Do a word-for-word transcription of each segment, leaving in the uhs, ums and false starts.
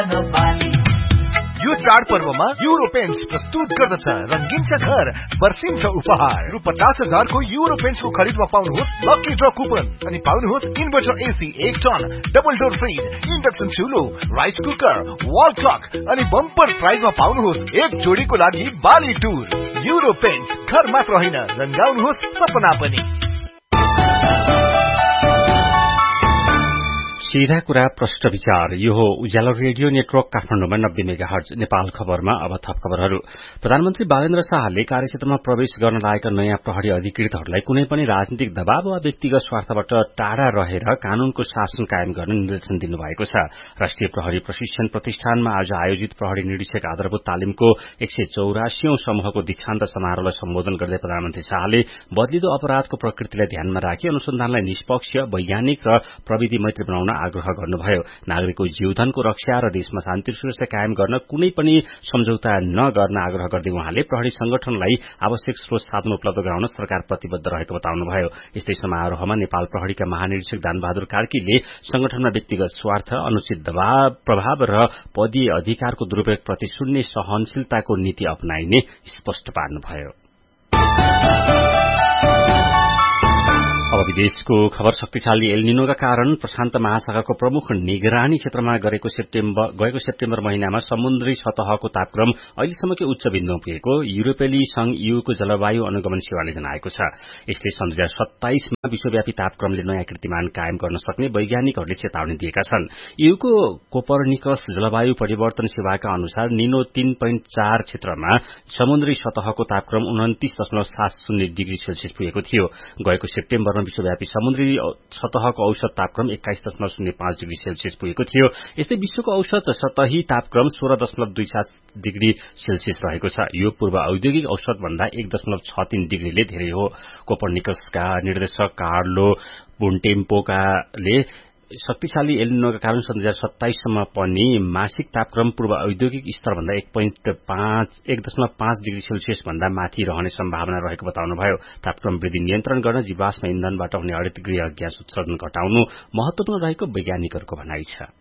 यो चाडपर्वमा euro paints प्रस्तुत गर्दछ रंगिन्छ घर वर्षिन्छ उपहार रु पचास हजारको युरो पेन्ट्सको खरिदमा पाउनुहोस् लकी ड्र कुपन अनि पाउनुहोस् इन्भर्टर एसी एक ton double door fridge induction चुलो rice cooker wall clock अनि बम्पर प्राइजमा पाउनुहोस् एक जोडीको लागि बाली टुर। युरो पेन्ट्स घर मात्र होइन रंगाउनुहोस् सपना पनि। सीधा कुरा प्रश्न विचार यो हो उज्यालो रेडियो नेटवर्क काठमाडौँमा नब्बे मेगाहर्ज नेपाल खबरमा। अब थप खबरहरू। प्रधानमन्त्री बालेन्द्र शाहले कार्यक्षेत्रमा प्रवेश गर्न लागेका नयाँ प्रहरी अधिकृतहरूलाई कुनै पनि राजनीतिक दबाव वा व्यक्तिगत स्वार्थबाट टाढा रहेर कानूनको शासन कायम गर्न निर्देशन दिनुभएको छ। राष्ट्रिय प्रहरी प्रशिक्षण प्रतिष्ठानमा आज आयोजित प्रहरी निरीक्षक आधारभूत तालिमको एक सय चौरासीौं समूहको दीक्षान्त समारोहलाई सम्बोधन गर्दै प्रधानमन्त्री शाहले बदलिदो अपराधको प्रकृतिलाई ध्यानमा राखी अनुसन्धानलाई निष्पक्ष वैज्ञानिक र प्रविधि मैत्री बनाउन आग्रह गर्नुभयो। नागरिकको जीवधनको रक्षा र देशमा शान्ति सुरक्षा कायम गर्न कुनै पनि सम्झौता नगर्न आग्रह गर्दै उहाँले प्रहरी संगठनलाई आवश्यक स्रोत साधन उपलब्ध गराउन सरकार प्रतिबद्ध रहेको बताउनुभयो। यस्तै समारोहमा नेपाल प्रहरीका महानिरीक्षक दानबहादुर कार्कीले संगठनमा व्यक्तिगत स्वार्थ अनुचित दबाव प्रभाव र पदीय अधिकारको दुरूपयोगप्रति शून्य सहनशीलताको नीति अपनाइने स्पष्ट पार्नुभयो। अब विदेशको खबर। शक्तिशाली एलनिनोका कारण प्रशान्त महासागरको प्रमुख निगरानी क्षेत्रमा गरेको सेप्टेम्बर गएको सेप्टेम्बर महिनामा समुद्री सतहको तापक्रम अहिलेसम्मकै उच्च बिन्दुमा पुगेको युरोपेली संघ ईयूको जलवायु अनुगमन सेवाले जनाएको छ। यसले सन् दुई हजार सत्ताइसमा विश्वव्यापी तापक्रमले नयाँ कीर्तिमान कायम गर्न सक्ने वैज्ञानिकहरूले चेतावनी दिएका छन्। ईयूको कोपरनिकस जलवायु परिवर्तन सेवाका अनुसार निनो तीन पोइन्ट चार क्षेत्रमा समुद्री सतहको तापक्रम उन्तिस दशमलव सात शून्य डिग्री सेल्सियस पुगेको थियो। गएको सेप्टेम्बरमा विश्वव्यापी समुद्री सतहको औसत तापक्रम एक्काइस दशमलव शून्य पाँच डिग्री सेल्सियस पुगेको थियो। यस्तै विश्वको औसत सतही तापक्रम सोह्र दशमलव दुई सात डिग्री सेल्सियस रहेको छ। यो पूर्व औद्योगिक औसत भन्दा एक दशमलव छ तीन डिग्रीले धेरै हो। कोपरनिकसका निर्देशक कार्लो बोन्टेम्पोकाले शक्तिशाली एलनिनोका कारण सन् दुई हजार सत्ताइससम्म पनि मासिक तापक्रम पूर्व औद्योगिक स्तरभन्दा एक पोइन्ट पाँच एक दशमलव पाँच डिग्री सेल्सियस भन्दा माथि रहने सम्भावना रहेको बताउनुभयो। तापक्रम वृद्धि नियन्त्रण गर्न जीवाश्म इन्धनबाट हुने हरित गृह ग्यास उत्सर्जन घटाउनु महत्वपूर्ण रहेको वैज्ञानिकहरूको भनाइ छ।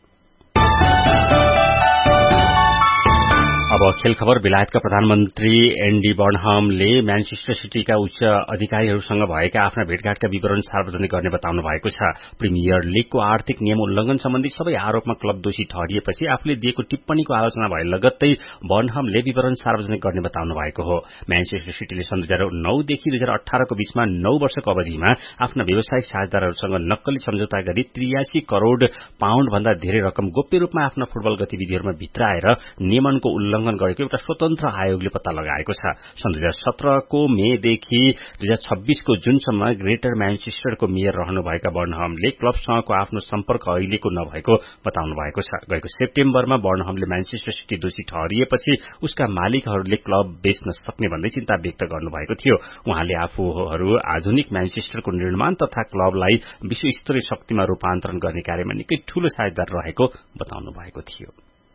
अब खेल खबर। बेलायतका प्रधानमन्त्री एन्डी बर्नहामले म्यानचेस्टर सिटीका उच्च अधिकारीहरूसँग भएका आफ्ना भेटघाटका विवरण सार्वजनिक गर्ने बताउनु भएको छ। प्रिमियर लीगको आर्थिक नियम उल्लंघन सम्बन्धी सबै आरोपमा क्लब दोषी ठहरिएपछि आफूले दिएको टिप्पणीको आलोचना भए लगत्तै बर्नहामले विवरण सार्वजनिक गर्ने बताउनु भएको हो। म्यानचेस्टर सिटीले सन् दुई हजार नौदेखि दुई हजार अठारको बीचमा नौ वर्षको अवधिमा आफ्ना व्यावसायिक साझेदारहरूसँग नक्कली सम्झौता गरी त्रियासी करोड़ पाउण्ड भन्दा धेरै रकम गोप्य रूपमा आफ्ना फुटबल गतिविधिहरूमा भित्राएर नियमनको उल्लंघन गरेको एउटा स्वतन्त्र आयोगले पत्ता लगाएको छ। सन् दुई हजार सत्रको मेदेखि दुई हजार छब्बीसको जुनसम्म ग्रेटर म्यानचेस्टरको मेयर रहनुभएका बर्नहामले क्लबसँगको आफ्नो सम्पर्क अहिलेको नभएको बताउनु भएको छ। गएको सेप्टेम्बरमा बर्नहामले म्यानचेस्टर सिटी दोषी ठहरिएपछि उसका मालिकहरूले क्लब बेच्न सक्ने भन्दै चिन्ता व्यक्त गर्नुभएको थियो। उहाँले आफूहरू आधुनिक म्यानचेस्टरको निर्माण तथा क्लबलाई विश्वस्तरीय शक्तिमा रूपान्तरण गर्ने कार्यमा निकै ठूलो साझेदार रहेको बताउनु भएको थियो।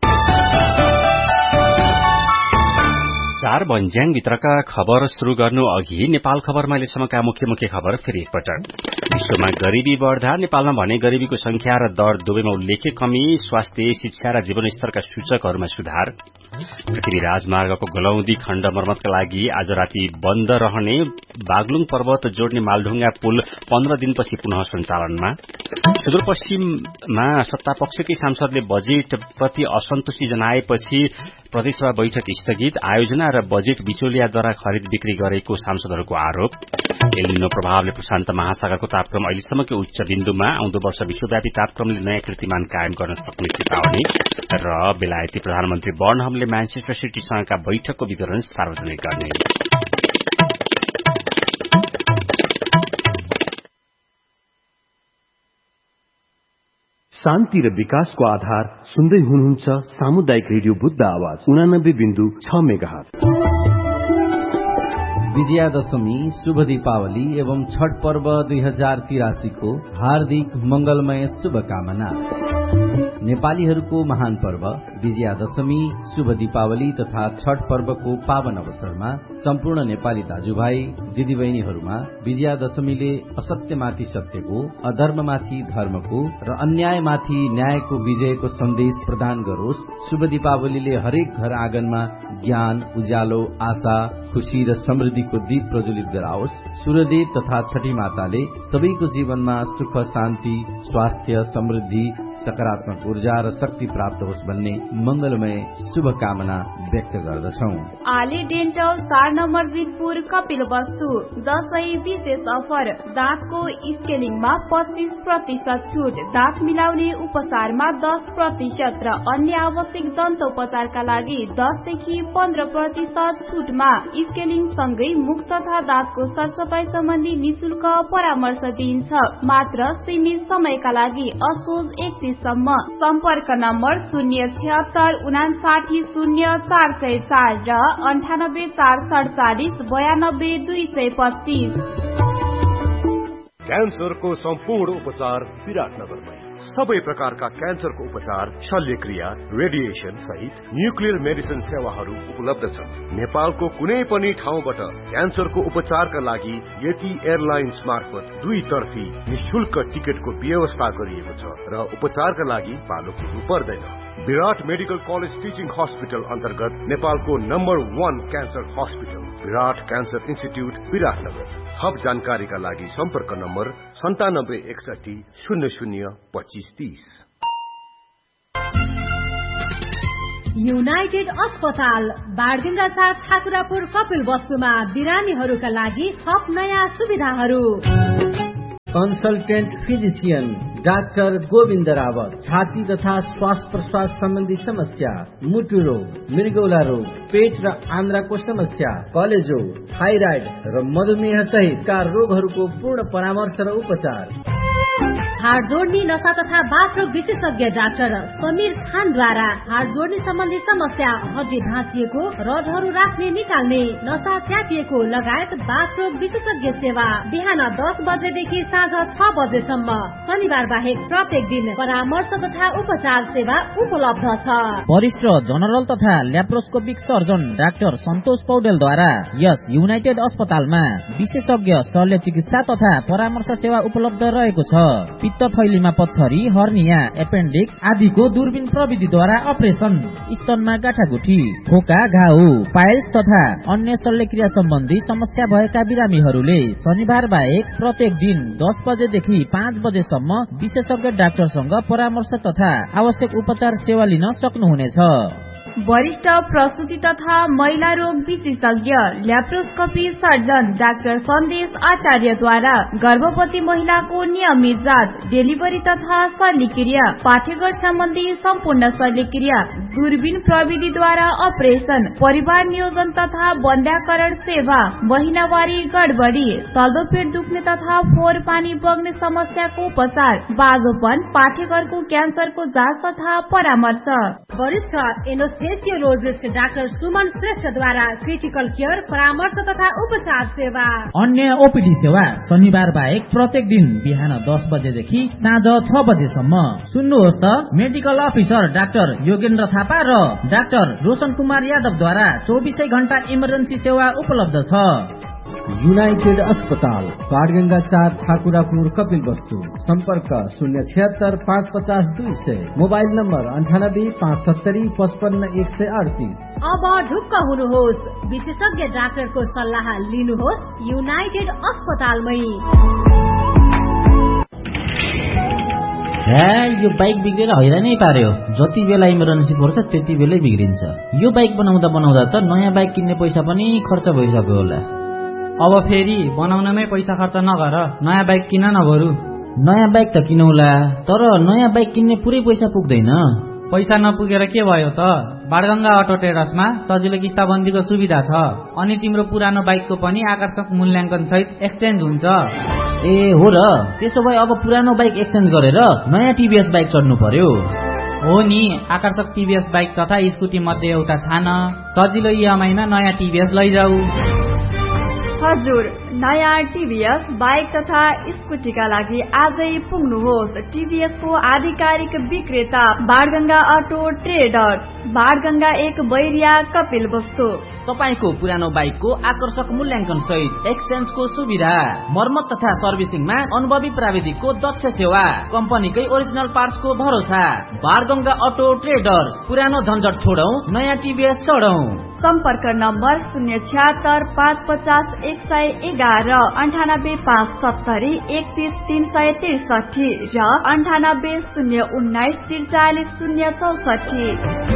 चार भन्ज्याङ भित्रका खबर शुरू गर्नु अघि नेपाल खबरमा अहिलेसम्मका मुख्य मुख्य खबर फेरि एकपटक। विश्वमा गरीबी बढ़दा नेपालमा भने गरीबीको संख्या र दर दुवैमा उल्लेख्य कमी। स्वास्थ्य शिक्षा र जीवनस्तरका सूचकहरूमा सुधार। पृथ्वी राजमार्गको गलौदी खण्ड मर्मतका लागि आज राति बन्द रहने बागलुङ पर्वत जोड्ने मालढुङ्गा पुल पन्ध्र दिनपछि पुनः सञ्चालनमा। सुदूरपश्चिममा सत्तापक्षकै सांसदले बजेट प्रति असन्तुष्टि जनाएपछि प्रदेशसभा बैठक स्थगित। आयोजना र बजेट बिचौलियाद्वारा खरिद बिक्री गरेको सांसदहरूको आरोप। एलनिनो प्रभावले प्रशान्त महासागरको तापक्रम अहिलेसम्मकै उच्च बिन्दुमा। आउँदो वर्ष विश्वव्यापी तापक्रमले नयाँ कीर्तिमान कायम गर्न सक्ने चेतावनी। र बेलायती प्रधानमन्त्री बर्नहामले म्यानचेस्टर सिटीसँगका बैठकको विवरण सार्वजनिक गर्ने। शान्ति र विकासको आधार सुन्दै हुनुहुन्छ सामुदायिक रेडियो बुद्ध आवाज उनानब्बे बिन्दु छ मेगाहर्ज। विजयादशमी, शुभ दीपावली एवं छठ पर्व दुई हजार तिरासी को हार्दिक मंगलमय शुभकामना। नेपालीहरूको महान पर्व विजयादशमी, शुभ दीपावली तथा छठ पर्वको पावन अवसरमा सम्पूर्ण नेपाली दाजुभाइ दिदीबहिनीहरूमा विजयादशमीले असत्यमाथि सत्यको, अधर्ममाथि धर्मको र अन्यायमाथि न्यायको विजयको सन्देश प्रदान गरोस्। शुभ दीपावलीले हरेक घर आँगनमा ज्ञान, उज्यालो, आशा, खुशी र समृद्धिको दीप प्रज्वलित गराओस्। सूर्यदेव तथा छठी माताले सबैको जीवनमा सुख, शान्ति, स्वास्थ्य, समृद्धि, सकारात्मक ऊर्जा र शक्ति प्राप्त होस् भन्ने मंगलमय शुभकामना व्यक्त गर्दछौ। आले डेन्टल चार नम्बर जितपुर कपिल वस्तु दशैं विशेष अफर, दाँतको स्केलिङमा पच्चीस प्रतिशत छुट, दाँत मिलाउने उपचारमा दस प्रतिशत र अन्य आवश्यक दन्तोपचारका लागि दसदेखि पन्ध्र प्रतिशत छुटमा स्केलिङ सँगै मुख तथा दाँतको सरसफाई सम्बन्धी निशुल्क परामर्श दिइन्छ। मात्र सीमित समयका लागि असोज एकतीस सम्म। सम्पर्क नम्बर शून्य छिहत्तर उनासाठी शून्य चार सय चार र अन्ठानब्बे चार सडचालिस बयानब्बे दुई सय पच्चीस। क्यान्सरको सम्पूर्ण उपचार विराटनगरमै। सबै प्रकारका क्यान्सरको उपचार, शल्यक्रिया, रेडिएसन सहित न्युक्लियर मेडिसिन सेवाहरू उपलब्ध छन्। नेपालको कुनै पनि ठाउँबाट क्यान्सरको उपचारका लागि यति एयरलाइन्स मार्फत दुई तर्फी निशुल्क टिकटको व्यवस्था गरिएको छ र उपचारका लागि पालो पुग्नु पर्दैन। विराट मेडिकल कलेज टिचिङ हस्पिटल अन्तर्गत नेपालको नम्बर वान क्यान्सर हस्पिटल विराट क्यान्सर इन्स्टिट्युट विराटनगर। थप जानकारीका लागि सम्पर्क नम्बर सन्तानब्बे एकसठी शून्य शून्य पच्चीस तीस। युनाइटेड अस्पताल बाडगंगा चार ठाकुरापुर कपिल वस्तुमा बिरामीहरूका लागि थप नयाँ सुविधाहरू। Consultant physician doctor Govind Rawat, छाती तथा श्वास प्रश्वास सम्बन्धी समस्या, मुटु रोग, मृगौला रोग, पेट र आन्द्राको समस्या, कलेजो, थाइराइड र मधुमेह सहितका रोगहरूको पूर्ण परामर्श र उपचार। हाड जोड्ने, नसा तथा बाथरोग विशेषज्ञ डाक्टर समीर खानद्वारा हाड जोड्ने सम्बन्धी समस्या, हड्डी भाँचिएको, रडहरू राख्ने निकाल्ने, नसा च्यापिएको लगायत बाथरोग विशेषज्ञ सेवा बिहान दस बजेदेखि साँझ छ बजेसम्म। शनिबार बाहेक प्रत्येक दिन परामर्श तथा उपचार सेवा उपलब्ध छ। वरिष्ठ जनरल तथा ल्याप्रोस्कोपिक सर्जन डाक्टर सन्तोष पौडेलद्वारा यस युनाइटेड अस्पतालमा विशेषज्ञ शल्य चिकित्सा तथा परामर्श सेवा उपलब्ध रहेको छ। पित्त थैलीमा पत्थरी, हर्निया, एपेन्डिक्स आदिको दूरबीन प्रविधिद्वारा अपरेसन, स्तनमा गाँठागुठी, खोका, घाउ, पाइल्स तथा अन्य शल्यक्रिया सम्बन्धी समस्या भएका बिरामीहरूले शनिबार बाहेक प्रत्येक दिन दस बजेदेखि पाँच बजेसम्म विशेषज्ञ डाक्टरसँग परामर्श तथा आवश्यक उपचार सेवा लिन सक्नुहुनेछ। वरिष्ठ प्रसूति तथा महिला रोग विशेषज्ञ ल्याप्रोस्कोपी सर्जन डाक्टर सन्देश आचार्यद्वारा गर्भवती महिलाको नियमित जाँच, डेलिभरी तथा शल्यक्रिया, पाठ्यघर सम्बन्धी सम्पूर्ण शल्यक्रिया, दूरबीन प्रविधिद्वारा अपरेसन, परिवार नियोजन तथा बन्ध्याकरण सेवा, महिनावारी गडबडी, तल्लो पेट दुख्ने तथा फोहोर पानी बग्ने समस्याको उपचार, बाजोपन, पाठ्यघरको क्यान्सरको जाँच तथा परामर्श। वरिष्ठ एनेस्थेसियोलोजिस्ट डाक्टर सुमन श्रेष्ठद्वारा क्रिटिकल केयर, परामर्श तथा उपचार सेवा। अन्य ओपीडी सेवा शनिबार बाहेक प्रत्येक दिन बिहान दस बजेदेखि साँझ छ बजेसम्म। सुन्नुहोस् त, medical officer doctor Yogendra Thapa र डाक्टर रोशन कुमार यादवद्वारा चौबिसै घण्टा इमर्जेन्सी सेवा उपलब्ध छ। युनाइटेड अस्पताल बाडगंगा चार ठाकुरापुर कपिल वस्तु। सम्पर्क शून्य छिहत्तर पाँच पचास दुई सय। मोबाइल नम्बर अन्ठानब्बे पाँच सत्तरी पचपन्न एक सय अडतिस। अब ढुक्क हुनुहोस्, विशेषज्ञ डाक्टरको सल्लाह लिनुहोस् युनाइटेड अस्पतालमै। हे, यो बाइक बिग्रेर हैरानै पार्यो। जति बेला इमर्जेन्सी पर्छ त्यति बेलै बिग्रिन्छ। यो बाइक बनाउँदा बनाउँदा त नयाँ बाइक किन्ने पैसा पनि खर्च भइसक्यो होला। अब फेरि बनाउनमै पैसा खर्च नगर, नयाँ बाइक किन न बरु। नयाँ बाइक त किनौला, तर नयाँ बाइक किन्ने पुरै पैसा पुग्दैन। पैसा नपुगेर के भयो त? बाडगंगा अटो ट्रेडर्समा सजिलो किस्ताबन्दीको सुविधा छ, अनि तिम्रो पुरानो बाइकको पनि आकर्षक मूल्याङ्कन सहित एक्सचेन्ज हुन्छ। ए हो र, त्यसो भए अब पुरानो बाइक एक्सचेन्ज गरेर नयाँ टिभीएस बाइक चढ्नु पर्यो। हो नि, आकर्षक टिभीएस बाइक तथा स्कुटी मध्ये एउटा छान, सजिलो इएमआईमा नयाँ टिभीएस लैजाऊ। हजुर, नयाँ टिभीएस बाइक तथा स्कुटीका लागि आजै पुग्नुहोस्। टिभीएस को आधिकारिक विक्रेता बाणगंगा अटो ट्रेडर्स, बाणगंगा एक बैरिया कपिल वस्तु। तपाईको पुरानो बाइकको आकर्षक मूल्याङ्कन सहित एक्सचेन्जको सुविधा, मर्मत तथा सर्भिसिङमा अनुभवी प्राविधिकको दक्ष सेवा, कम्पनीकै ओरिजिनल पार्ट्सको भरोसा। बाणगंगा अटो ट्रेडर्स, पुरानो झन्झट छोडौं, नयाँ टिभीएस चढौं। सम्पर्क नम्बर शून्य छ्यात्तर पाँच पचास एक सय एघार, अन्ठानब्बे पाँच सत्तरी एकतीस तीन सय त्रिसठी र अन्ठानब्बे शून्य उन्नाइस त्रिचालिस शून्य चौसठी।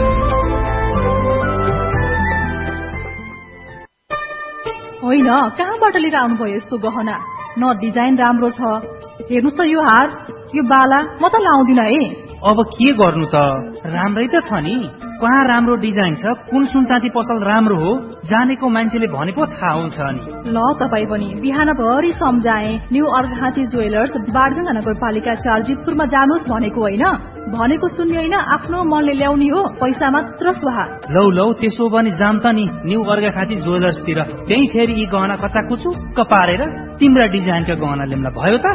होइन, कहाँबाट लिएर आउनुभयो यस्तो गहना? न डिजाइन राम्रो छ, हेर्नुहोस् त यो हार, यो बाला म त लाउँदिन है। अब के गर्नु त, राम्रै त छ नि। कहाँ राम्रो डिजाइन छ, कुन सुनचाँदी पसल राम्रो हो, जानेको मान्छेले भनेको थाहा हुन्छ नि। ल तपाई पनि बिहान भरि सम्झाए, न्यू अर्घाँची ज्वेलर्स बाणगंगा नगरपालिका चार जितपुरमा जानुहोस् भनेको होइन, भनेको सुन्ने होइन, आफ्नो मनले ल्याउने हो, पैसा मात्र सुहा। लौ लौ त्यसो भने जाम त नि न्यू अर्घाँची ज्वेलर्सतिर, त्यही फेरि यी गहना कचाकुचुक्क पारेर तिम्रा डिजाइनका गहना ल्याउँला भयो त।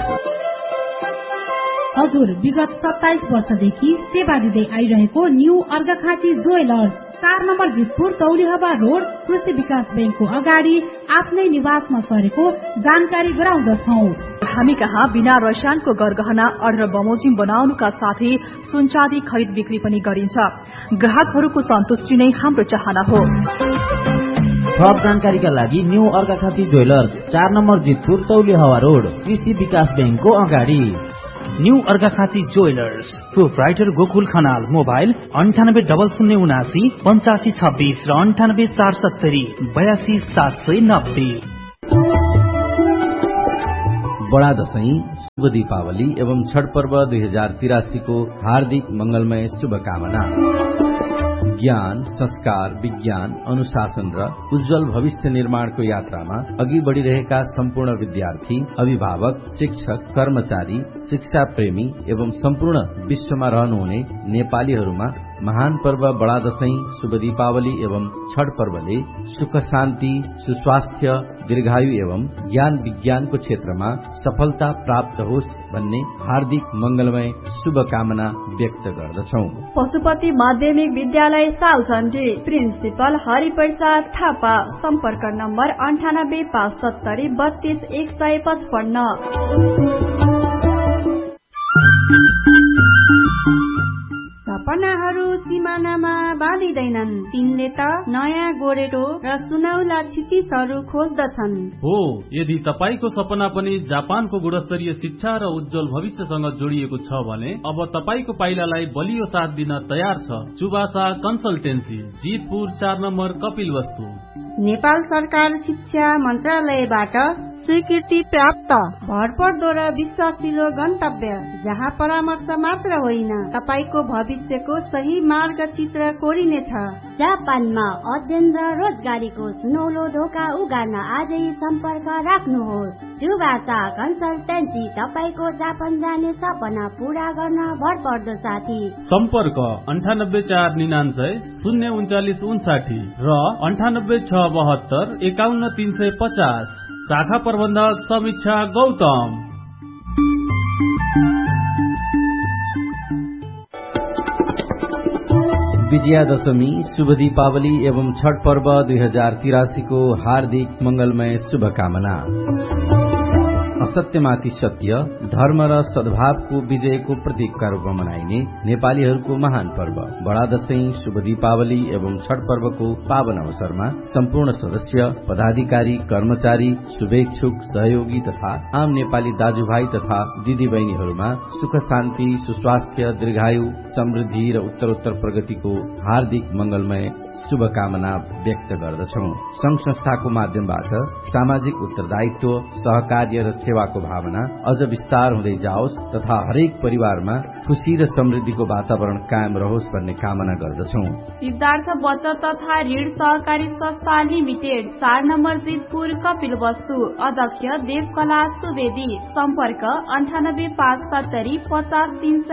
हजुर, विगत सत्ताइस वर्षदेखि सेवा दिँदै आइरहेको न्यू अर्घाखाँची ज्वेलर्स, चार नम्बर जितपुर तौलीहवा रोड, कृषि विकास बैंकको अगाडि आफ्नै निवासमा सरेको जानकारी गराउँदछौ। हामी कहाँ बिना रसायनको गरगहना अर्डर बमोजिम बनाउनुका साथै सुनचाँदी खरिद बिक्री पनि गरिन्छ। ग्राहकहरूको सन्तुष्टि नै हाम्रो चाहना हो। थप जानकारीका लागि न्यू अर्घाखाँची ज्वेलर्स, चार नम्बर जितपुर तौलीहवा रोड, कृषि विकास बैंकको अगाडि। New Arghakhanchi jewellers, proprietor Gokul Khanal, mobile अन्ठानब्बे डबल शून्य उनासी पञ्चासी छब्बीस र अन्ठानब्बे चार सत्तरी बयासी सात सय नब्बे। बडा दशैं, शुभ दीपावली एवं छठ पर्व दुई हजार तिरासी को हार्दिक मंगलमय शुभकामना। ज्ञान, संस्कार, विज्ञान, अनुशासन र उज्जवल भविष्य निर्माणको यात्रामा अघि बढ़िरहेका सम्पूर्ण विद्यार्थी, अभिभावक, शिक्षक, कर्मचारी, शिक्षा प्रेमी एवं सम्पूर्ण विश्वमा रहनुहुने नेपालीहरूमा महान पर्व बडा दशैं, शुभ दीपावली एवं छठ पर्वले सुख शान्ति, सुस्वास्थ्य, दीर्घायु एवं ज्ञान विज्ञानको क्षेत्रमा सफलता प्राप्त होस् भन्ने हार्दिक मंगलमय शुभकामना व्यक्त गर्दछौं। पशुपति माध्यमिक विद्यालय सालझण्डी, प्रिन्सिपल हरिप्रसाद थापा, सम्पर्क नम्बर अन्ठानब्बे पाँच सत्तरी बत्तीस एक सय पचपन्न। सपनाहरू सिमानामा बाँधिँदैनन्, तिनले त नयाँ गोरेटो र सुनौला क्षितिजहरू खोज्दछन्। हो, यदि तपाईको सपना पनि जापानको गुणस्तरीय शिक्षा र उज्जवल भविष्यसँग जोडिएको छ भने अब तपाईको पाइलालाई बलियो साथ दिन तयार छ चुबासा कन्सल्टेन्सी, जितपुर चार नम्बर कपिल वस्तु। नेपाल सरकार शिक्षा मन्त्रालयबाट स्वीकृति प्राप्त भरपर्दो र विश्वासिलो गन्तव्य, जहाँ परामर्श मात्र होइन तपाईको भविष्यको सही मार्ग चित्र कोरिनेछ। जापानमा अध्ययन र रोजगारीको सुनौलो ढोका उगार्न आजै सम्पर्क राख्नुहोस्। जुबासा कन्सल्टेन्सी, तपाईको जापान जाने सपना पूरा गर्न भरपर्दो साथी। सम्पर्क अन्ठानब्बे चार निनान्सय शून्य उन्चालिस उन्साठी र अन्ठानब्बे छ बहत्तर एकाउन्न तीन सय पचास। शाखा प्रबन्धक समीक्षा गौतम। विजयादशमी, शुभ दीपावली एवं छठ पर्व दुई हजार तिरासी को हार्दिक मंगलमय शुभकामना। असत्यमाथि सत्य, धर्म र सद्भावको विजयको प्रतीकका रूपमा मनाइने नेपालीहरूको महान पर्व बडा दशैं, शुभ दीपावली एवं छठ पर्वको पावन अवसरमा सम्पूर्ण सदस्य, पदाधिकारी, कर्मचारी, शुभेच्छुक, सहयोगी तथा आम नेपाली दाजुभाइ तथा दिदीबहिनीहरूमा सुख शान्ति, सुस्वास्थ्य, दीर्घायु, समृद्धि र उत्तरोत्तर प्रगतिको हार्दिक मंगलमय शुभकामना व्यक्त गर्दछौं। संघ संस्थाको माध्यमबाट सामाजिक उत्तरदायित्व, सहकार्य र सेवाको भावना अझ विस्तार हुँदै जाओस् तथा हरेक परिवारमा खुशी र समृद्धिको वातावरण कायम रहोस् भन्ने कामना गर्दछौं। सिद्धार्थ बचत तथा ऋण सहकारी संस्था लिमिटेड, चार नम्बर जितपुर कपिल वस्तु, अध्यक्ष देवकला सुवेदी, सम्पर्क अन्ठानब्बे पाँच सत्तरी पचास तीन